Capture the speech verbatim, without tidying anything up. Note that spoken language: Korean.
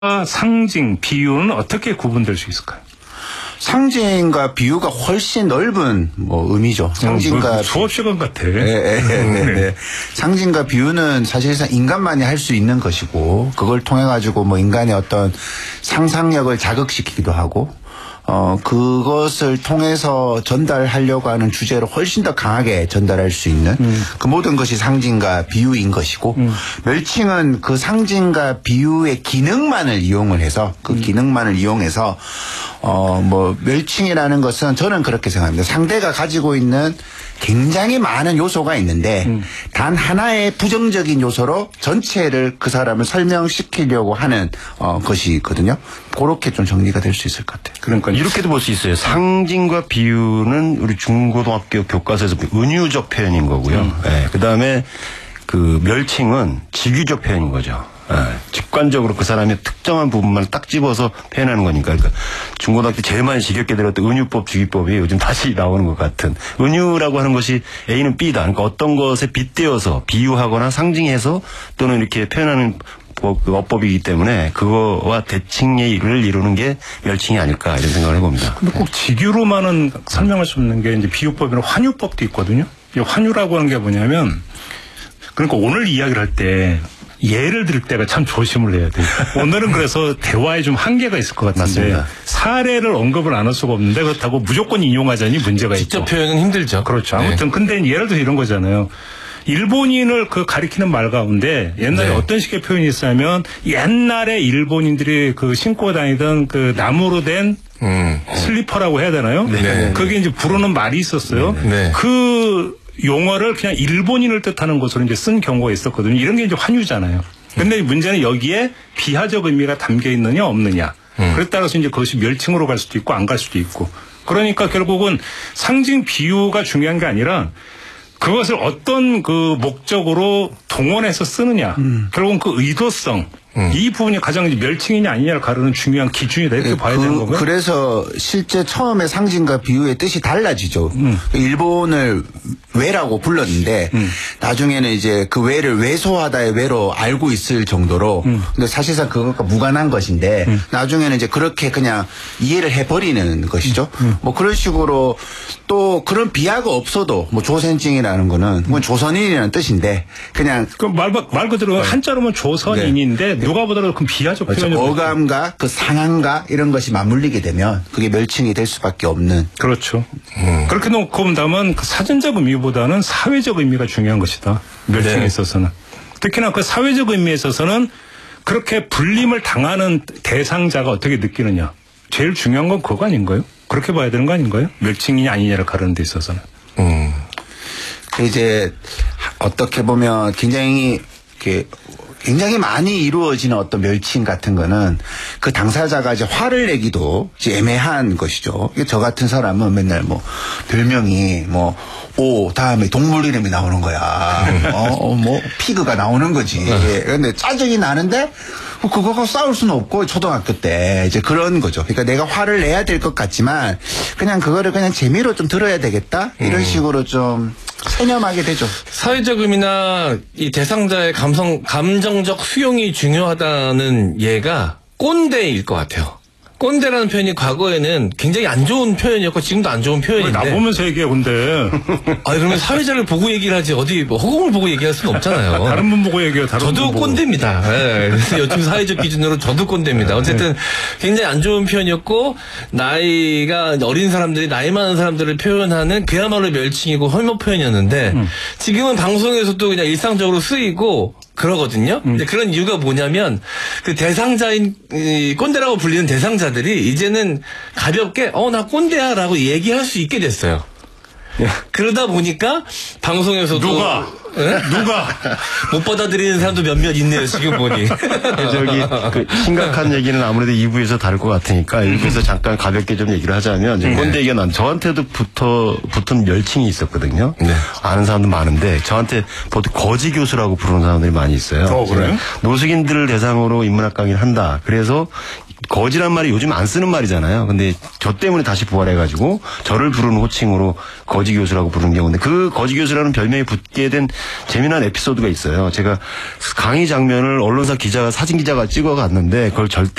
상징, 비유는 어떻게 구분될 수 있을까요? 상징과 비유가 훨씬 넓은 뭐 의미죠. 상징과 어, 뭐 수업 시간 같아. 네, 네, 네, 네. 상징과 비유는 사실상 인간만이 할 수 있는 것이고 그걸 통해 가지고 뭐 인간의 어떤 상상력을 자극시키기도 하고 어 그것을 통해서 전달하려고 하는 주제를 훨씬 더 강하게 전달할 수 있는 음. 그 모든 것이 상징과 비유인 것이고 음. 멸칭은 그 상징과 비유의 기능만을 이용을 해서 그 음. 기능만을 이용해서 어 뭐 멸칭이라는 것은 저는 그렇게 생각합니다. 상대가 가지고 있는 굉장히 많은 요소가 있는데 음. 단 하나의 부정적인 요소로 전체를 그 사람을 설명시키려고 하는 어, 것이 있거든요. 그렇게 좀 정리가 될 수 있을 것 같아요. 그러니까 이렇게도 볼 수 있어요. 상징과 비유는 우리 중고등학교 교과서에서 은유적 표현인 거고요. 음. 네, 그다음에 그 멸칭은 직유적 표현인 거죠. 네, 직관적으로 그 사람의 특정한 부분만 딱 집어서 표현하는 거니까. 그러니까 중고등학교 제일 많이 지겹게 들었던 은유법, 직유법이 요즘 다시 나오는 것 같은. 은유라고 하는 것이 A는 B다. 그러니까 어떤 것에 빗대어서 비유하거나 상징해서 또는 이렇게 표현하는 어법이기 때문에 그거와 대칭을 이루는 게 멸칭이 아닐까 이런 생각을 해봅니다. 근데 꼭 직유로만은 설명할 수 없는 게 이제 비유법이나 환유법도 있거든요. 이 환유라고 하는 게 뭐냐면 그러니까 오늘 이야기를 할 때 예를 들 때가 참 조심을 해야 돼요. 오늘은 그래서 대화에 좀 한계가 있을 것 같은데 맞습니다. 사례를 언급을 안 할 수가 없는데 그렇다고 무조건 인용하자니 문제가 직접 있고. 직접 표현은 힘들죠. 그렇죠. 아무튼 네. 근데 예를 들어서 이런 거잖아요. 일본인을 그 가리키는 말 가운데 옛날에 네. 어떤 식의 표현이 있었냐면 옛날에 일본인들이 그 신고 다니던 그 나무로 된 음. 슬리퍼라고 해야 되나요? 네. 그게 이제 부르는 말이 있었어요. 네. 그 용어를 그냥 일본인을 뜻하는 것으로 이제 쓴 경우가 있었거든요. 이런 게 이제 환유잖아요. 근데 문제는 여기에 비하적 의미가 담겨 있느냐 없느냐. 음. 그에 따라서 이제 그것이 멸칭으로 갈 수도 있고 안 갈 수도 있고. 그러니까 결국은 상징 비유가 중요한 게 아니라 그것을 어떤 그 목적으로 동원해서 쓰느냐. 음. 결국은 그 의도성. 음. 이 부분이 가장 멸칭이냐 아니냐를 가르는 중요한 기준이다 이렇게 네, 봐야 그, 되는 거고요. 그래서 실제 처음에 상징과 비유의 뜻이 달라지죠. 음. 일본을 외라고 불렀는데 음. 나중에는 이제 그 외를 왜소하다의 외로 알고 있을 정도로 음. 근데 사실상 그것과 무관한 것인데 음. 나중에는 이제 그렇게 그냥 이해를 해버리는 것이죠. 음. 뭐 그런 식으로 또 그런 비하가 없어도 뭐 조선징이라는 거는 뭐 조선인이라는 뜻인데 그냥 그 말 말 그대로 네. 한자로면 조선인인데 네. 누가 보더라도 그 비하적 그렇죠. 표현이 어감과 그 상황과 이런 것이 맞물리게 되면 그게 멸칭이 될 수밖에 없는. 그렇죠. 음. 그렇게 놓고 본다면 그 사전적 의미보다는 사회적 의미가 중요한 것이다. 멸칭에 네. 있어서는. 특히나 그 사회적 의미에 있어서는 그렇게 불림을 당하는 대상자가 어떻게 느끼느냐. 제일 중요한 건 그거 아닌가요? 그렇게 봐야 되는 거 아닌가요? 멸칭이냐 아니냐를 가르는 데 있어서는. 음. 이제 어떻게 보면 굉장히 이렇게 굉장히 많이 이루어지는 어떤 멸칭 같은 거는 그 당사자가 이제 화를 내기도 이제 애매한 것이죠. 저 같은 사람은 맨날 뭐 별명이 뭐 오 다음에 동물 이름이 나오는 거야. 어, 뭐 피그가 나오는 거지. 그런데 짜증이 나는데 그거가 싸울 수는 없고 초등학교 때 이제 그런 거죠. 그러니까 내가 화를 내야 될 것 같지만 그냥 그거를 그냥 재미로 좀 들어야 되겠다 이런 음. 식으로 좀 체념하게 되죠. 사회적 의미나 이 대상자의 감성 감정적 수용이 중요하다는 예가 꼰대일 것 같아요. 꼰대라는 표현이 과거에는 굉장히 안 좋은 표현이었고 지금도 안 좋은 표현인데. 나 보면서 얘기해 꼰대. 아 그러면 사회자를 보고 얘기를 하지 어디 뭐 허공을 보고 얘기할 수는 없잖아요. 다른 분 보고 얘기해요. 다른 저도 분 보고. 꼰대입니다. 네. 요즘 사회적 기준으로 저도 꼰대입니다. 어쨌든 굉장히 안 좋은 표현이었고 나이가 어린 사람들이 나이 많은 사람들을 표현하는 그야말로 멸칭이고 헐모 표현이었는데 음. 지금은 방송에서도 그냥 일상적으로 쓰이고 그러거든요. 음. 그런 이유가 뭐냐면 그 대상자인 이 꼰대라고 불리는 대상자들이 이제는 가볍게 어 나 꼰대야라고 얘기할 수 있게 됐어요. 예. 그러다 보니까 방송에서도 누가 네? 누가 못 받아들이는 사람도 몇몇 있네요 지금 보니. 저기 그 심각한 얘기는 아무래도 이 부에서 다를 것 같으니까 일 부에서 잠깐 가볍게 좀 얘기를 하자면 네. 꼰대 얘기가 난 저한테도 붙어 붙은 멸칭이 있었거든요. 네. 아는 사람도 많은데 저한테 보통 거지 교수라고 부르는 사람들이 많이 있어요. 어, 그래요? 노숙인들을 대상으로 인문학 강의를 한다. 그래서 거지란 말이 요즘 안 쓰는 말이잖아요. 근데 저 때문에 다시 부활해가지고 저를 부르는 호칭으로 거지 교수라고 부르는 경우인데 그 거지 교수라는 별명이 붙게 된 재미난 에피소드가 있어요. 제가 강의 장면을 언론사 기자가 사진 기자가 찍어갔는데 그걸 절대